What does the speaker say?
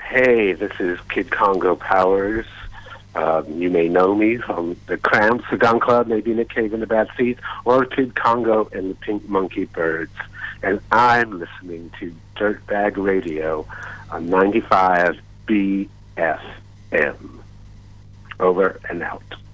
Hey, this is Kid Congo Powers. You may know me from the Cramps, the Gun Club, maybe Nick Cave and the Bad Seeds, or Kid Congo and the Pink Monkey Birds. And I'm listening to Dirtbag Radio on 95 BFM. Over and out.